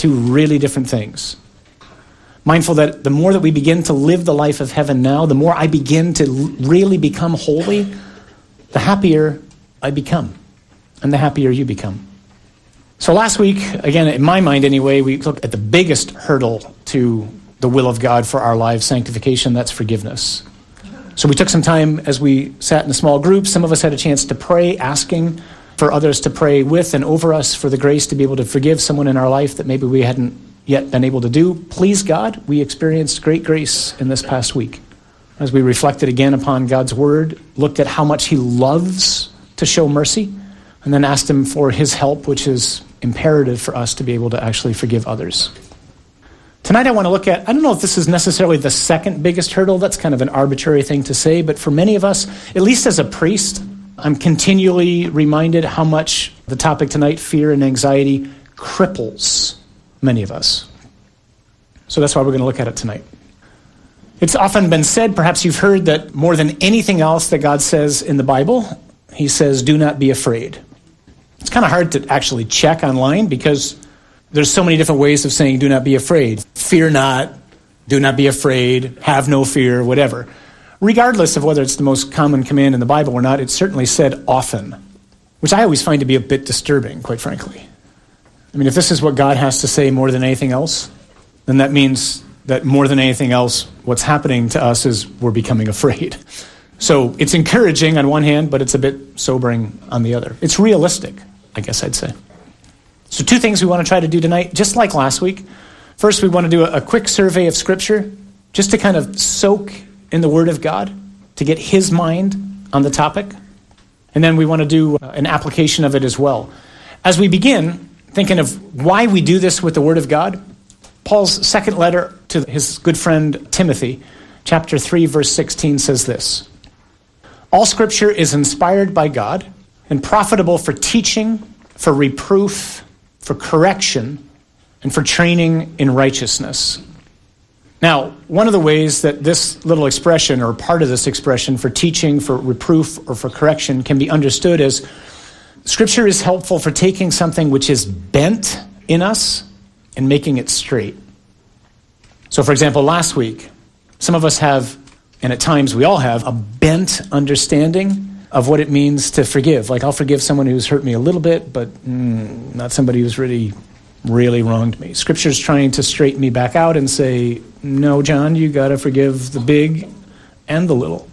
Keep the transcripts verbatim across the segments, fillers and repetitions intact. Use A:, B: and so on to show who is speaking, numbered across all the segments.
A: Two really different things. Mindful that the more that we begin to live the life of heaven now, the more I begin to really become holy, the happier I become, and the happier you become. So last week, again, in my mind anyway, we looked at the biggest hurdle to the will of God for our lives, sanctification, that's forgiveness. So we took some time as we sat in a small group. Some of us had a chance to pray, asking for others to pray with and over us for the grace to be able to forgive someone in our life that maybe we hadn't yet been able to do. Please God, we experienced great grace in this past week as we reflected again upon God's word, looked at how much he loves to show mercy, and then asked him for his help, which is imperative for us to be able to actually forgive others. Tonight I want to look at, I don't know if this is necessarily the second biggest hurdle, that's kind of an arbitrary thing to say, but for many of us, at least as a priest, I'm continually reminded how much the topic tonight, fear and anxiety, cripples many of us. So that's why we're going to look at it tonight. It's often been said, perhaps you've heard, that more than anything else that God says in the Bible, he says, do not be afraid. It's kind of hard to actually check online because there's so many different ways of saying do not be afraid. Fear not, do not be afraid, have no fear, whatever. Regardless of whether it's the most common command in the Bible or not, it's certainly said often, which I always find to be a bit disturbing, quite frankly. I mean, if this is what God has to say more than anything else, then that means that more than anything else, what's happening to us is we're becoming afraid. So it's encouraging on one hand, but it's a bit sobering on the other. It's realistic, I guess I'd say. So two things we want to try to do tonight, just like last week. First, we want to do a, a quick survey of Scripture, just to kind of soak in the Word of God, to get his mind on the topic. And then we want to do an application of it as well. As we begin, thinking of why we do this with the Word of God, Paul's second letter to his good friend Timothy, chapter three, verse sixteen says this: all Scripture is inspired by God and profitable for teaching, for reproof, for correction, and for training in righteousness. Now, one of the ways that this little expression, or part of this expression, for teaching, for reproof, or for correction can be understood as Scripture is helpful for taking something which is bent in us and making it straight. So, for example, last week, some of us have, and at times we all have, a bent understanding of what it means to forgive. Like, I'll forgive someone who's hurt me a little bit, but mm, not somebody who's really, really wronged me. Scripture's trying to straighten me back out and say, no, John, you got to forgive the big and the little.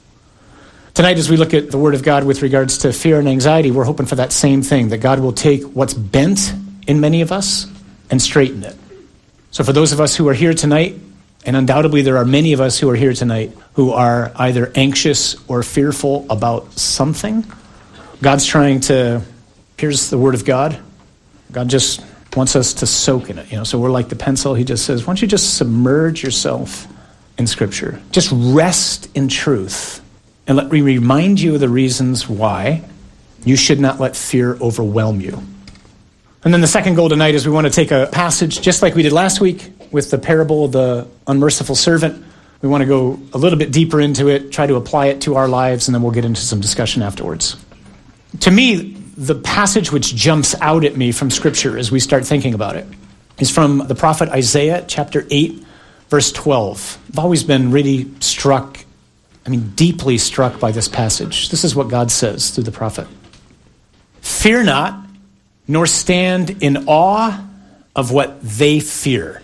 A: Tonight, as we look at the Word of God with regards to fear and anxiety, we're hoping for that same thing, that God will take what's bent in many of us and straighten it. So for those of us who are here tonight, and undoubtedly there are many of us who are here tonight who are either anxious or fearful about something, God's trying to, here's the Word of God. God just wants us to soak in it. You know, so we're like the pencil. He just says, why don't you just submerge yourself in Scripture? Just rest in truth. And let me remind you of the reasons why you should not let fear overwhelm you. And then the second goal tonight is we want to take a passage just like we did last week with the parable of the unmerciful servant. We want to go a little bit deeper into it, try to apply it to our lives, and then we'll get into some discussion afterwards. To me, the passage which jumps out at me from Scripture as we start thinking about it is from the prophet Isaiah, chapter eight, verse twelve. I've always been really struck, I mean, deeply struck by this passage. This is what God says through the prophet. Fear not, nor stand in awe of what they fear.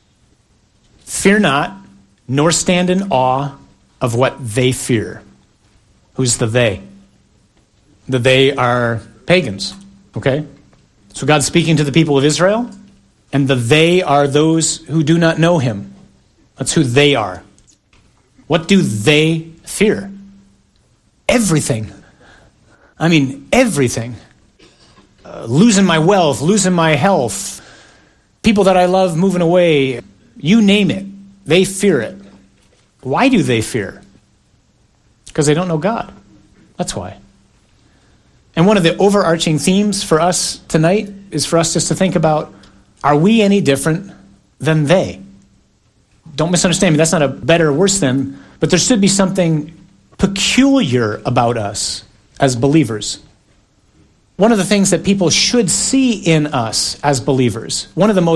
A: Fear not, nor stand in awe of what they fear. Who's the they? The they are pagans, okay? So God's speaking to the people of Israel, and the they are those who do not know him. That's who they are. What do they fear? Everything. I mean, everything. Uh, losing my wealth, losing my health, people that I love moving away, you name it. They fear it. Why do they fear? Because they don't know God. That's why. And one of the overarching themes for us tonight is for us just to think about, are we any different than they? Don't misunderstand me. That's not a better or worse than, but there should be something peculiar about us as believers. One of the things that people should see in us as believers, one of the most